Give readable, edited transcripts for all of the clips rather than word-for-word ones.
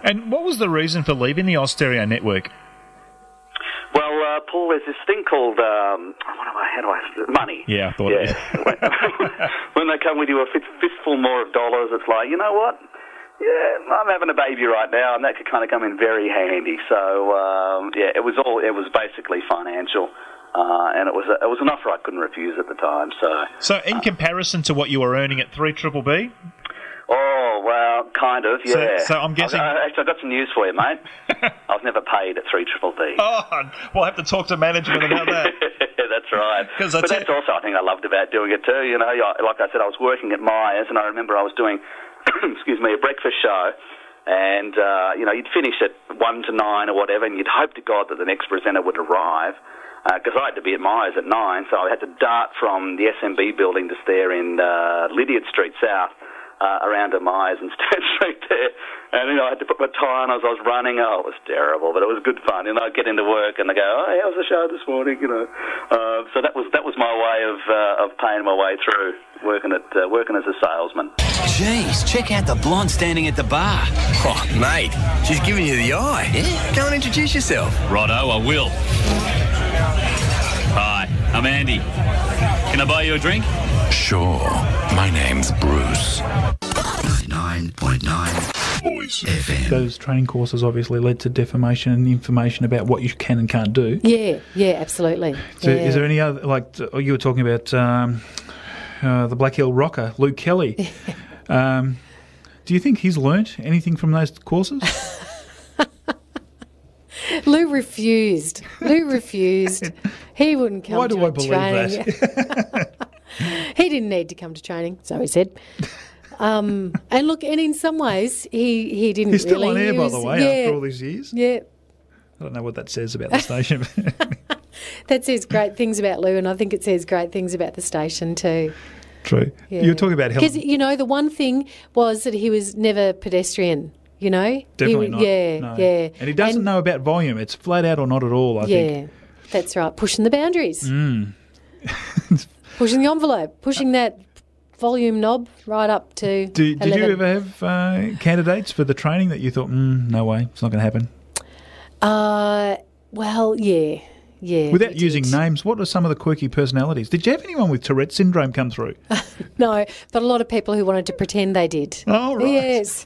And what was the reason for leaving the Austereo network? Well, Paul, there's this thing called, money. Yeah, I thought it. When they come with you a fistful more of dollars, it's like, you know what? Yeah, I'm having a baby right now, and that could kind of come in very handy. So, it was basically financial, and it was an offer I couldn't refuse at the time. So in comparison to what you were earning at 3BBB? Oh, well, kind of, yeah. So I'm guessing... Actually, I've got some news for you, mate. I was never paid at 3BBB. Oh, we'll have to talk to management about that. That's right. But that's also, I think, I loved about doing it too. You know, like I said, I was working at Myers, and I remember I was doing, a breakfast show, and, you'd finish at 1 to 9 or whatever, and you'd hope to God that the next presenter would arrive, because I had to be at Myers at 9, so I had to dart from the SMB building just there in Lydiard Street South, around to Myers and stand straight there. And, I had to put my tie on as I was running. Oh, it was terrible, but it was good fun. I'd get into work and they go, oh, how was the show this morning? So that was my way of paying my way through, working as a salesman. Jeez, check out the blonde standing at the bar. Oh, mate, she's giving you the eye. Yeah? Go and introduce yourself. Righto, I will. Hi, I'm Andy. Can I buy you a drink? Sure. My name's Bruce. 99.9 Boys FM. Those training courses obviously led to defamation and information about what you can and can't do. Yeah, absolutely. So yeah. Is there any other, you were talking about the Black Hill rocker, Luke Kelly. Do you think he's learnt anything from those courses? Lou refused. He wouldn't come to training. Why do I believe that? He didn't need to come to training, so he said. And look, and in some ways, he didn't really. He's still on air, by the way, after all these years. Yeah. I don't know what that says about the station. That says great things about Lou, and I think it says great things about the station too. True. Yeah. You were talking about Helen. Because, the one thing was that he was never pedestrian, Definitely not. Yeah. And he doesn't know about volume. It's flat out or not at all, I think. Yeah, that's right. Pushing the boundaries. Pushing the envelope. Pushing that volume knob right up to Did 11. you ever have candidates for the training that you thought, no way, it's not going to happen? Well, yeah. Without using names, what are some of the quirky personalities? Did you have anyone with Tourette's syndrome come through? No, but a lot of people who wanted to pretend they did. Oh, right. Yes.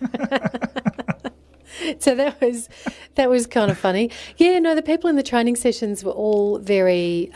So that was kind of funny. Yeah, no, the people in the training sessions were all very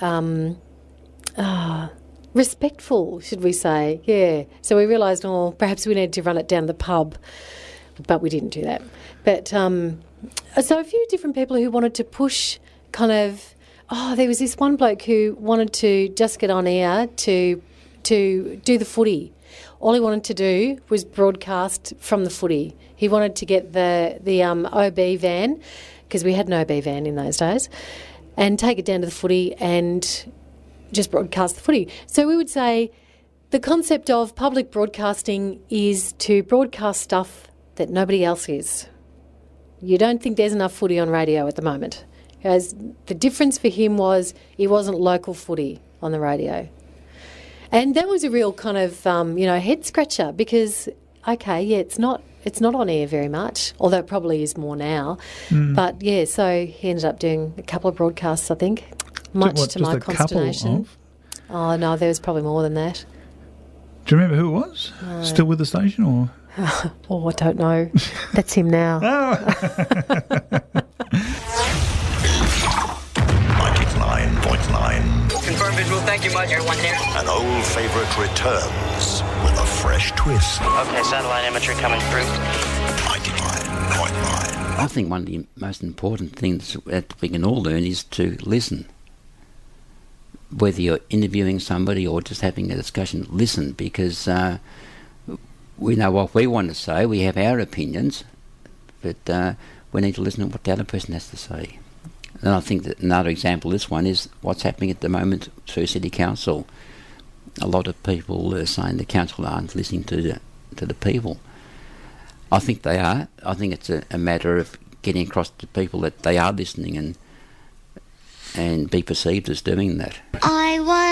respectful, should we say. Yeah. So we realised, perhaps we needed to run it down the pub, but we didn't do that. But so a few different people who wanted to push kind of, there was this one bloke who wanted to just get on air to do the footy. All he wanted to do was broadcast from the footy. He wanted to get the OB van, because we had an OB van in those days, and take it down to the footy and just broadcast the footy. So we would say the concept of public broadcasting is to broadcast stuff that nobody else is. You don't think there's enough footy on radio at the moment. As the difference for him was it wasn't local footy on the radio. And that was a real kind of, head scratcher because, it's not on air very much, although it probably is more now. But, so he ended up doing a couple of broadcasts, I think, much to my consternation. Oh, no, there was probably more than that. Do you remember who it was? Still with the station or? I don't know. That's him now. 99.9. Confirm visual. Thank you, Mike. You're one there. An old favourite returns with a fresh twist. Okay, satellite imagery coming through. 99.9. I think one of the most important things that we can all learn is to listen. Whether you're interviewing somebody or just having a discussion, listen, because we know what we want to say, we have our opinions, but we need to listen to what the other person has to say. And I think that another example of this one is what's happening at the moment through City Council. A lot of people are saying the council aren't listening to the people. I think they are. I think it's a matter of getting across to people that they are listening and be perceived as doing that. I want